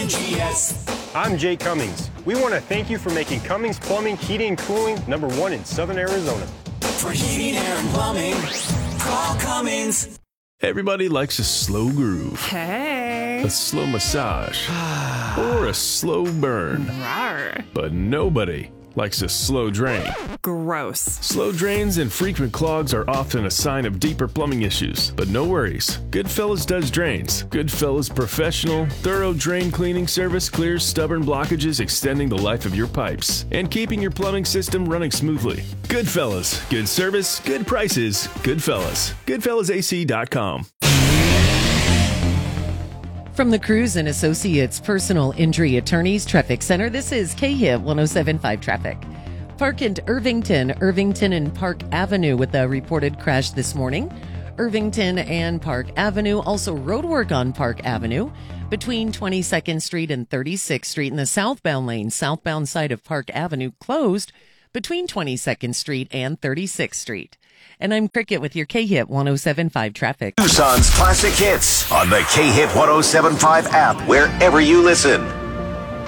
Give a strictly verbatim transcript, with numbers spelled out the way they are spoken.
G S. I'm Jay Cummings. We want to thank you for making Cummings Plumbing, Heating, and Cooling number one in Southern Arizona. For heating, air, and plumbing, call Cummings. Everybody likes a slow groove, Hey. a slow massage, or a slow burn. Rawr. But nobody likes a slow drain. Gross. Slow drains and frequent clogs are often a sign of deeper plumbing issues. But no worries. Goodfellas does drains. Goodfellas professional, thorough drain cleaning service clears stubborn blockages, extending the life of your pipes and keeping your plumbing system running smoothly. Goodfellas. Good service, good prices. Goodfellas. Goodfellas A C dot com. From the Cruz and Associates Personal Injury Attorneys Traffic Center, this is K-Hit one oh seven point five Traffic. Park and Irvington, Irvington and Park Avenue with a reported crash this morning. Irvington and Park Avenue, also roadwork on Park Avenue between twenty-second Street and thirty-sixth Street in the southbound lane. Southbound side of Park Avenue closed between twenty-second Street and thirty-sixth Street. And I'm Cricket with your K-Hit one oh seven point five Traffic. Tucson's classic hits on the K-Hit one oh seven point five app wherever you listen.